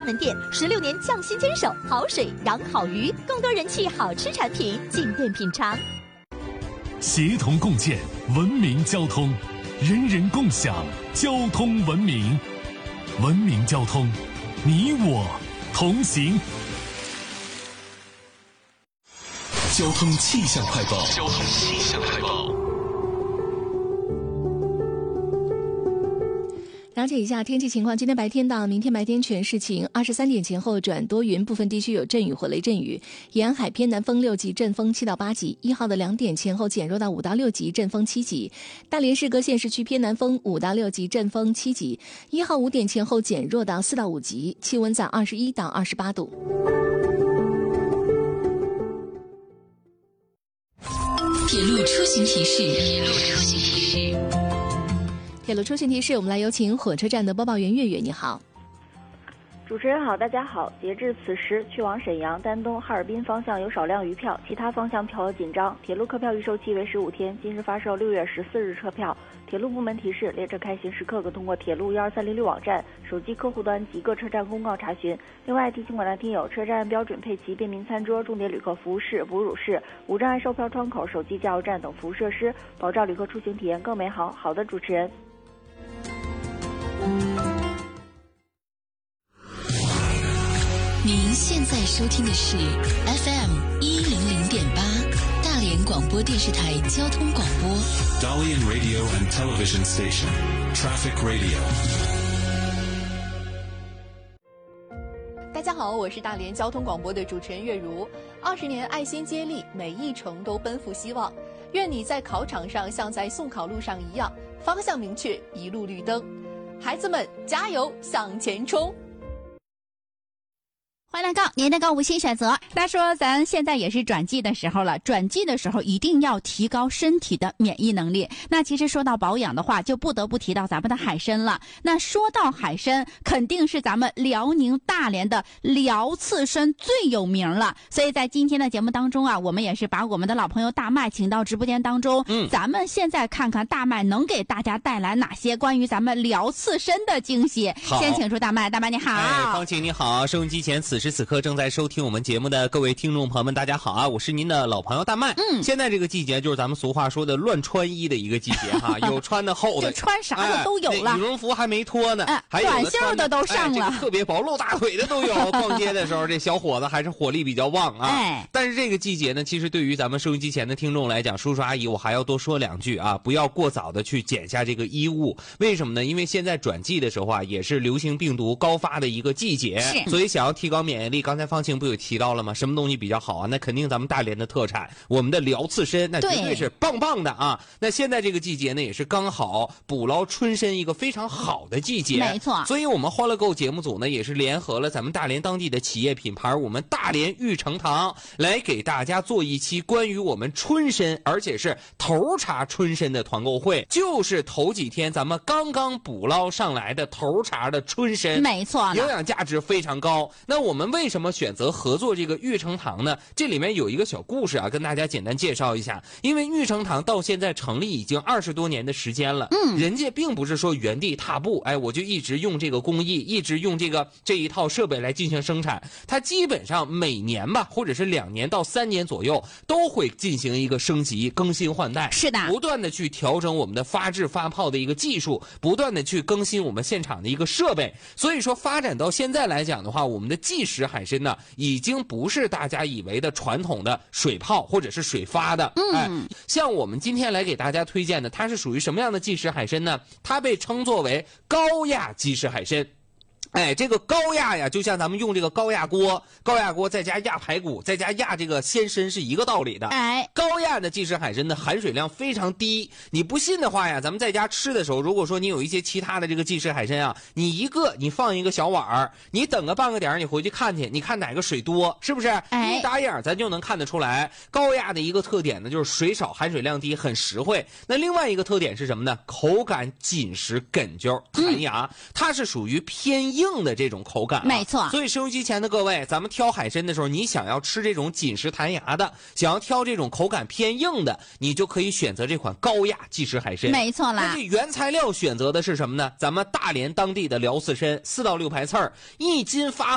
门店，16年匠心坚守，好水养好鱼，更多人气好吃产品，进店品尝。 协同共建文明交通，人人共享交通文明。文明交通，你我同行。 交通气象快报。 了解一下天气情况，今天白天到明天白天全是晴，23点前后转多云，部分地区有阵雨或雷阵雨，沿岸海偏南风6级，阵风7到8级。1号的2点前后减弱到5到6级，阵风7级。大连市各县市区偏南风5到6级，阵风7级。1号5点前后减弱到4到5级，气温在21到28度。 铁路出行提示。 铁路出行提示，我们来有请火车站的播报员月月，你好。 主持人好，大家好。截至此时，去往沈阳、丹东、哈尔滨方向有少量余票，其他方向票额紧张。铁路客票预售期为15天，今日发售6月14日车票。铁路部门提示，列车开行时刻可通过铁路12306网站、手机客户端及各车站公告查询。另外，提醒广大听友，车站标准配齐便民餐桌、重点旅客服务室、哺乳室、无障碍售票窗口、手机加油站等服务设施，保障旅客出行体验更美好。好的，主持人。 您现在收听的是 FM100.8 大连广播电视台交通广播。 Dalian Radio and Television Station, Traffic Radio。 大家好，我是大连交通广播的主持人月如。20年爱心接力，每一程都奔赴希望。愿你在考场上像在送考路上一样，方向明确，一路绿灯。孩子们加油，向前冲！ 欢迎来到您的购物新选择。他说咱现在也是转季的时候了，转季的时候一定要提高身体的免疫能力。那其实说到保养的话，就不得不提到咱们的海参了。那说到海参，肯定是咱们辽宁大连的辽刺参最有名了。所以在今天的节目当中啊，我们也是把我们的老朋友大麦请到直播间当中。咱们现在看看大麦能给大家带来哪些关于咱们辽刺参的惊喜。先请出大麦，大麦你好。 方晴你好，收音机前此时此刻正在收听我们节目的各位听众朋友们，大家好啊！我是您的老朋友大麦。现在这个季节就是咱们俗话说的乱穿衣的一个季节哈，有穿的厚的， 穿啥的都有了， 羽绒服还没脱呢，还有短袖的都上了， 特别薄露大腿的都有。逛街的时候，这小伙子还是火力比较旺啊。但是这个季节呢，其实对于咱们收音机前的听众来讲，叔叔阿姨，我还要多说两句啊，不要过早的去减下这个衣物。为什么呢？因为现在转季的时候啊，也是流行病毒高发的一个季节，所以想要提高免疫力，刚才方晴不有提到了吗？什么东西比较好啊？那肯定咱们大连的特产，我们的辽刺参，那绝对是棒棒的啊！那现在这个季节呢，也是刚好捕捞春参一个非常好的季节， 没错。 所以我们欢乐购节目组呢，也是联合了咱们大连当地的企业品牌，我们大连玉成堂，来给大家做一期关于我们春参，而且是头茬春参的团购会，就是头几天咱们刚刚捕捞上来的头茬的春参， 没错， 营养价值非常高。那我们为什么选择合作这个玉成堂呢？这里面有一个小故事啊，跟大家简单介绍一下。因为玉成堂到现在成立已经20多年的时间了，人家并不是说原地踏步，我就一直用这个工艺，一直用这一套设备来进行生产。它基本上每年吧，或者是2年到3年左右，都会进行一个升级、更新换代， 是的， 不断的去调整我们的发制发泡的一个技术，不断的去更新我们现场的一个设备。所以说发展到现在来讲的话，我们的即食海参呢，已经不是大家以为的传统的水泡或者是水发的。像我们今天来给大家推荐的，它是属于什么样的即食海参呢？它被称作为高压即食海参。这个高压呀，就像咱们用这个高压锅再加压排骨，再加压这个鲜参是一个道理的。高压的即食海参的含水量非常低，你不信的话呀，咱们在家吃的时候，如果说你有一些其他的这个即食海参啊，你放一个小碗儿，你等个半个点，你回去看去，你看哪个水多，是不是？一打眼咱就能看得出来。高压的一个特点呢，就是水少，含水量低，很实惠。那另外一个特点是什么呢？口感紧实哏啾弹牙，它是属于偏硬的这种口感， 没错。 所以收音机前的各位，咱们挑海参的时候，你想要吃这种紧实弹牙的，想要挑这种口感偏硬的，你就可以选择这款高压即食海参， 没错啦。 那这原材料选择的是什么呢？咱们大连当地的辽刺参，4到6排刺儿，1斤发